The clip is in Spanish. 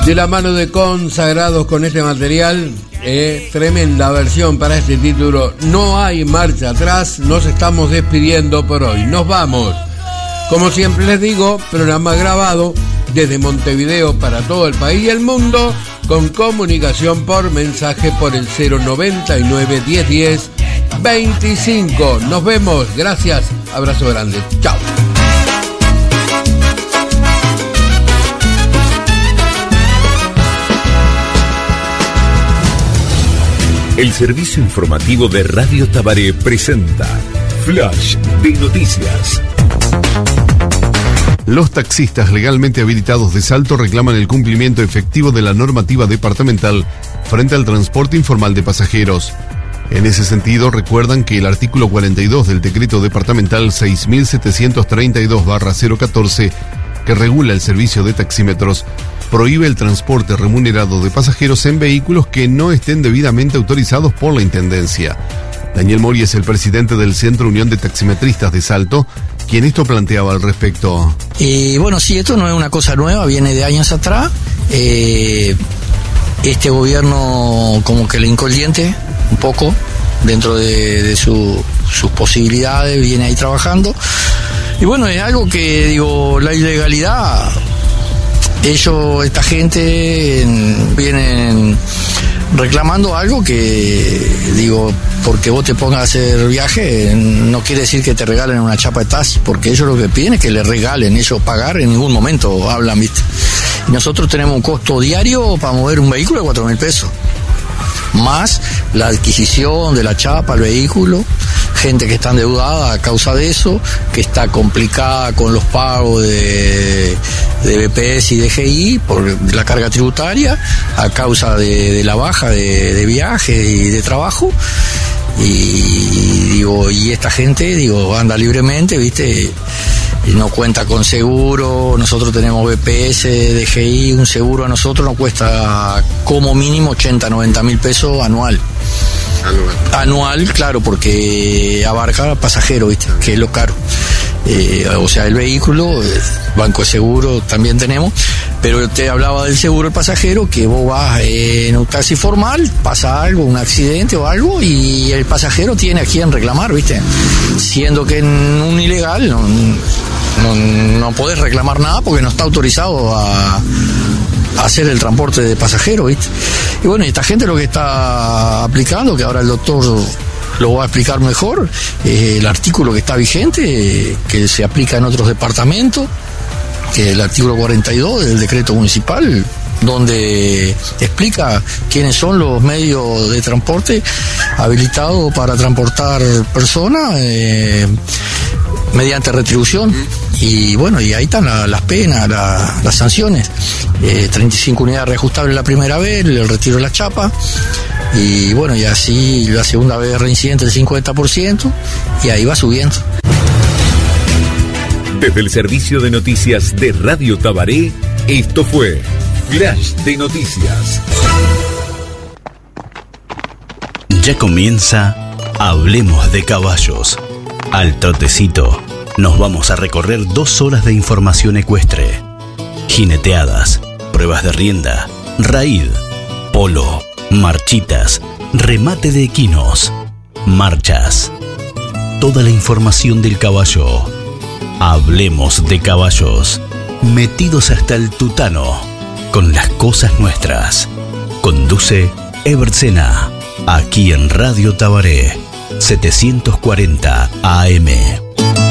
De la mano de Consagrados con este material, tremenda versión para este título. No hay marcha atrás, nos estamos despidiendo por hoy. Nos vamos. Como siempre les digo, programa grabado desde Montevideo para todo el país y el mundo, con comunicación por mensaje por el 099 1010 25. Nos vemos, gracias, abrazo grande, chao. El servicio informativo de Radio Tabaré presenta Flash de Noticias. Los taxistas legalmente habilitados de Salto reclaman el cumplimiento efectivo de la normativa departamental frente al transporte informal de pasajeros. En ese sentido, recuerdan que el artículo 42 del decreto departamental 6732/014, que regula el servicio de taxímetros, prohíbe el transporte remunerado de pasajeros en vehículos que no estén debidamente autorizados por la Intendencia. Daniel Mori es el presidente del Centro Unión de Taximetristas de Salto, quien esto planteaba al respecto. Bueno, sí, esto no es una cosa nueva, viene de años atrás. Este gobierno como que le hincó el diente un poco dentro de sus posibilidades, viene ahí trabajando. Y bueno, es algo que, digo, la ilegalidad, esta gente vienen reclamando algo que, digo, porque vos te pongas a hacer viaje, no quiere decir que te regalen una chapa de taxi, porque ellos lo que piden es que le regalen, ellos pagar en ningún momento hablan, ¿viste? Y nosotros tenemos un costo diario para mover un vehículo de 4.000 pesos, más la adquisición de la chapa al vehículo, gente que está endeudada a causa de eso, que está complicada con los pagos de BPS y DGI por la carga tributaria a causa de la baja de viaje y de trabajo. Y esta gente, anda libremente, ¿viste? Y no cuenta con seguro. Nosotros tenemos BPS, DGI, un seguro a nosotros nos cuesta como mínimo 80-90 mil pesos anual. Anual, claro, porque abarca pasajero, ¿viste? Que es lo caro. O sea, el vehículo, banco de seguro también tenemos, pero te hablaba del seguro del pasajero, que vos vas en un taxi formal, pasa algo, un accidente o algo, y el pasajero tiene a quien reclamar, ¿viste? Siendo que en un ilegal no podés reclamar nada porque no está autorizado a hacer el transporte de pasajeros, ¿viste? Y bueno, esta gente lo que está aplicando, que ahora el doctor lo va a explicar mejor, el artículo que está vigente, que se aplica en otros departamentos, que es el artículo 42 del decreto municipal, donde explica quiénes son los medios de transporte habilitados para transportar personas mediante retribución. Y bueno, y ahí están las penas, las sanciones. 35 unidades reajustables la primera vez, el retiro de la chapa, y bueno, y así la segunda vez reincidente el 50%, y ahí va subiendo. Desde el servicio de noticias de Radio Tabaré, esto fue Flash de Noticias. Ya comienza Hablemos de Caballos. Al trotecito nos vamos a recorrer 2 horas de información ecuestre. Jineteadas, pruebas de rienda, raíd, polo, marchitas, remate de equinos, marchas. Toda la información del caballo. Hablemos de Caballos. Metidos hasta el tutano con las cosas nuestras. Conduce Ebert Sena, aquí en Radio Tabaré, 740 AM.